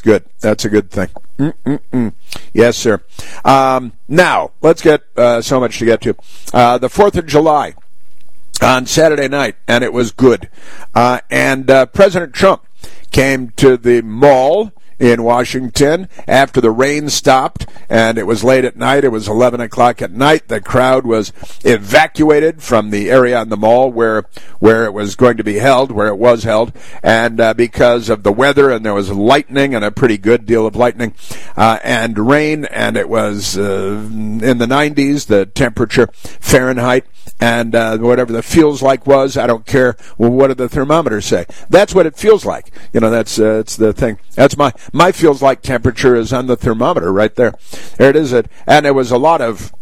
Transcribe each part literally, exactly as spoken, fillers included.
good. That's a good thing. Mm-mm-mm. Yes, sir. Um, now, let's get uh, so much to get to. Uh, the fourth of July on Saturday night, and it was good. Uh, and uh, President Trump came to the mall in Washington after the rain stopped, and it was late at night. It was eleven o'clock at night. The crowd was evacuated from the area on the mall where where it was going to be held, where it was held, and uh, because of the weather, and there was lightning, and a pretty good deal of lightning, uh, and rain, and it was uh, in the nineties, the temperature, Fahrenheit, and uh, whatever the feels like was, I don't care. Well, what did the thermometers say? That's what it feels like. You know, that's uh, it's the thing. That's my my feels like temperature is on the thermometer right there. There it is. It and there was a lot of,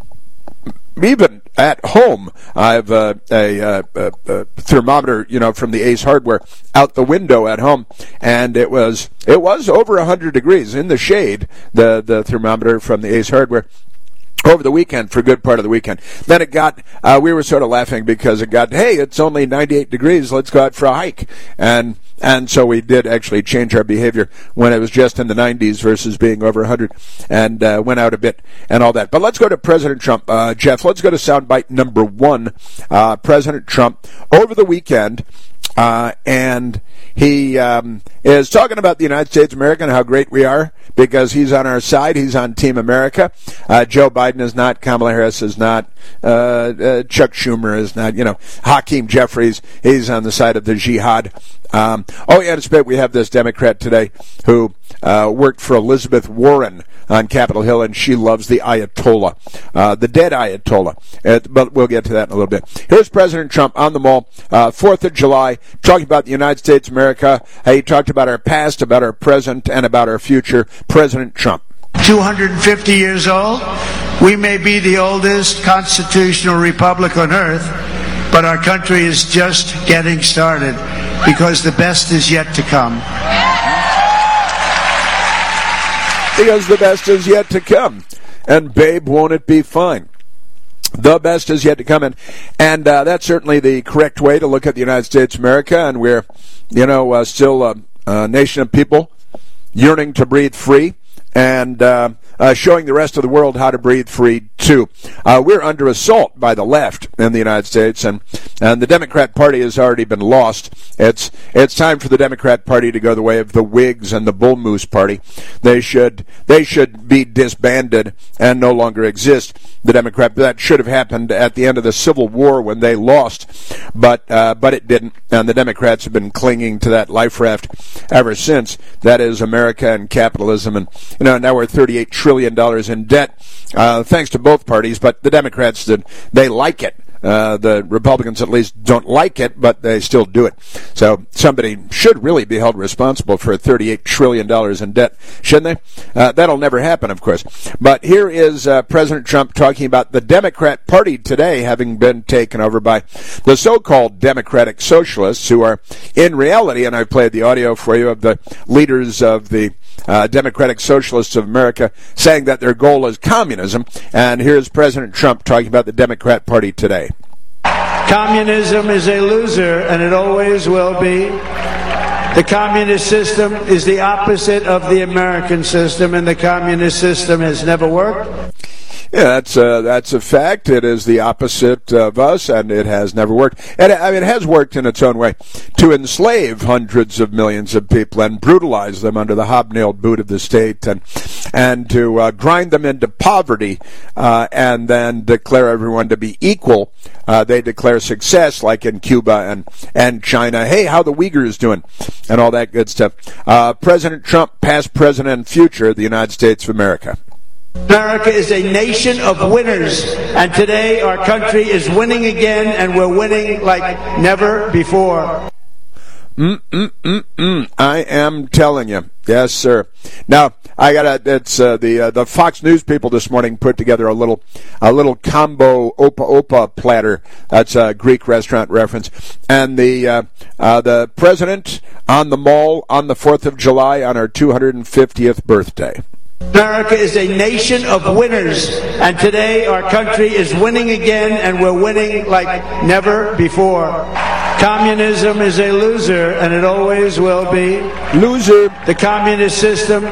even at home, I have a, a, a, a thermometer, you know, from the Ace Hardware out the window at home, and it was it was over a hundred degrees in the shade. The the thermometer from the Ace Hardware. Over the weekend, for a good part of the weekend. Then it got, uh, we were sort of laughing because it got, hey, it's only ninety-eight degrees, let's go out for a hike. And and so we did actually change our behavior when it was just in the nineties versus being over one hundred, and uh, went out a bit and all that. But let's go to President Trump. Uh, Jeff, let's go to soundbite number one. Uh, President Trump, over the weekend, Uh, and he um, is talking about the United States of America and how great we are because he's on our side. He's on Team America. Uh, Joe Biden is not. Kamala Harris is not. Uh, uh, Chuck Schumer is not. You know, Hakeem Jeffries, he's on the side of the jihad. Um, oh, yeah, it's a bit. We have this Democrat today who uh, worked for Elizabeth Warren on Capitol Hill, and she loves the Ayatollah, uh, the dead Ayatollah. Uh, but we'll get to that in a little bit. Here's President Trump on the mall, uh, fourth of July, talking about the United States of America. He talked about our past, about our present, and about our future. President Trump. two hundred fifty years old. We may be the oldest constitutional republic on earth, but our country is just getting started because the best is yet to come. Because the best is yet to come. And babe, won't it be fine? The best is yet to come, and, and uh, that's certainly the correct way to look at the United States of America, and we're, you know, uh, still a, a nation of people yearning to breathe free, and uh, uh, showing the rest of the world how to breathe free, too. Uh, we're under assault by the left in the United States, and, and the Democrat Party has already been lost. It's it's time for the Democrat Party to go the way of the Whigs and the Bull Moose Party. They should they should be disbanded and no longer exist. The Democrat, that should have happened at the end of the Civil War when they lost, but uh, but it didn't, and the Democrats have been clinging to that life raft ever since. That is America and capitalism, and you know now we're thirty-eight trillion dollars in debt, uh, thanks to both parties, but the Democrats, did, they like it. Uh, the Republicans at least don't like it, but they still do it. So somebody should really be held responsible for thirty-eight trillion dollars in debt, shouldn't they? Uh, that'll never happen, of course. But here is uh, President Trump talking about the Democrat Party today having been taken over by the so-called Democratic Socialists, who are in reality, and I've played the audio for you of the leaders of the Uh, Democratic Socialists of America saying that their goal is communism. And here's President Trump talking about the Democrat Party today. Communism is a loser, and it always will be. The communist system is the opposite of the American system, and the communist system has never worked. Yeah, that's uh, that's a fact. It is the opposite of us, and it has never worked. And I mean, it has worked in its own way to enslave hundreds of millions of people and brutalize them under the hobnailed boot of the state, and and to uh, grind them into poverty, uh, and then declare everyone to be equal. Uh, they declare success, like in Cuba and and China. Hey, how the Uyghurs doing, and all that good stuff. Uh, President Trump, past, present, and future of the United States of America. America is a nation of winners, and today our country is winning again, and we're winning like never before. Mm-mm-mm-mm. I am telling you. Yes, sir. Now, I got it's uh, the uh, the Fox News people this morning put together a little a little combo opa opa platter. That's a Greek restaurant reference. And the uh, uh, the president on the mall on the fourth of July on our two hundred fiftieth birthday. America is a nation of winners, and today our country is winning again, and we're winning like never before. Communism is a loser, and it always will be. Loser. The communist system